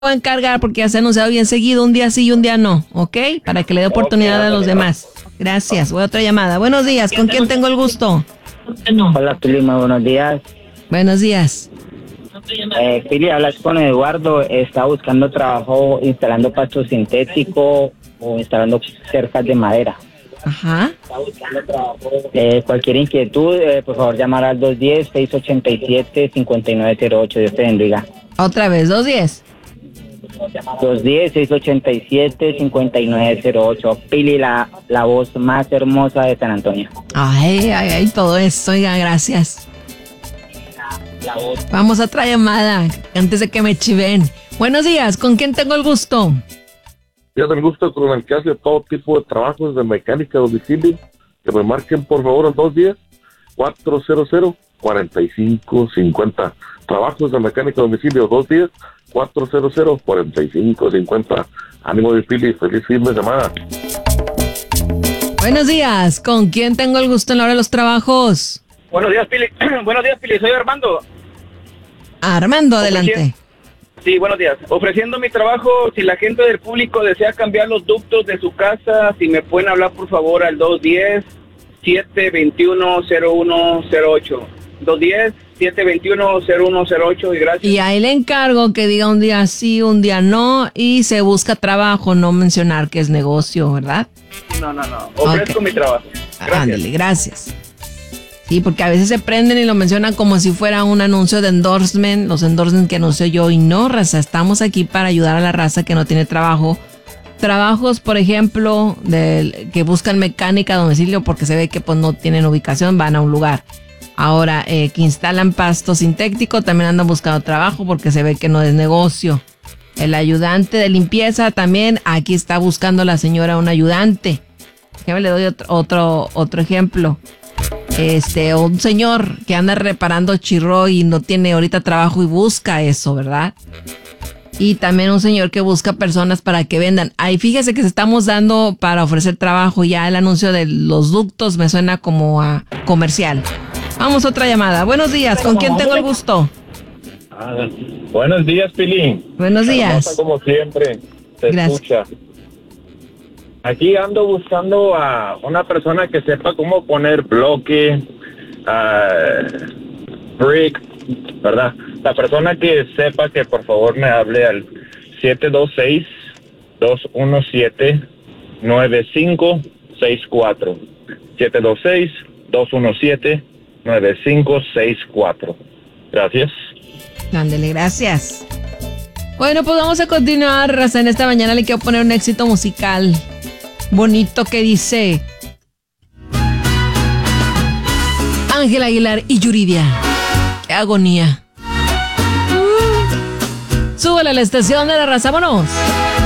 a encargar porque ya se ha anunciado bien seguido, un día sí y un día no, ¿ok? Para que le dé oportunidad a los demás. Gracias. Voy a otra llamada. Buenos días, ¿con quién tengo el gusto? Hola, Pili, muy buenos días. Buenos días. Pili, hablas con Eduardo. Está buscando trabajo instalando pasto sintético o instalando cercas de madera. Ajá. Cualquier inquietud, por favor, llamar al 210-687-5908. Dios te bendiga. Otra vez, 210. 210-687-5908. Pili, la voz más hermosa de San Antonio. Ay, todo eso, oiga, gracias. Vamos a otra llamada, antes de que me chiven. Buenos días, ¿con quién tengo el gusto? Yo tengo el gusto con el que hace todo tipo de trabajos de mecánica a domicilio. Que me marquen, por favor, al 210-400-4550. Trabajos de mecánica a domicilio, 210-400-4550. Ánimo de Pili, feliz fin de semana. Buenos días, ¿con quién tengo el gusto en la hora de los trabajos? Buenos días, Pili. Buenos días, Pili. Soy Armando. Armando, adelante. Sí, buenos días. Ofreciendo mi trabajo, si la gente del público desea cambiar los ductos de su casa, si me pueden hablar, por favor, al 210-721-0108. 210-721-0108 y gracias. Y ahí le encargo que diga un día sí, un día no, y se busca trabajo, no mencionar que es negocio, ¿verdad? No. Ofrezco mi trabajo. Gracias. Ándale, gracias. Sí, porque a veces se prenden y lo mencionan como si fuera un anuncio de endorsement, los endorsements que anuncio yo, y no, raza, estamos aquí para ayudar a la raza que no tiene trabajo. Trabajos, por ejemplo, que buscan mecánica a domicilio porque se ve que pues no tienen ubicación, van a un lugar. Ahora, que instalan pasto sintético, también andan buscando trabajo porque se ve que no es negocio. El ayudante de limpieza también, aquí está buscando la señora un ayudante. Ya le doy otro ejemplo. Un señor que anda reparando chirro y no tiene ahorita trabajo y busca eso, ¿verdad? Y también un señor que busca personas para que vendan. Ahí fíjese que estamos dando para ofrecer trabajo. Ya el anuncio de los ductos me suena como a comercial. Vamos a otra llamada. Buenos días, ¿con quién tengo el gusto? Buenos días, Pili. Buenos días. Hermosa como siempre, se Gracias. escucha. Aquí ando buscando a una persona que sepa cómo poner bloque, brick, ¿verdad? La persona que sepa, que por favor me hable al 726-217-9564. 726-217-9564. Gracias. Ándele, gracias. Bueno, pues vamos a continuar, raza. En esta mañana le quiero poner un éxito musical bonito que dice Ángel Aguilar y Yuridia. ¡Qué agonía! Súbele a la estación de la raza, vámonos.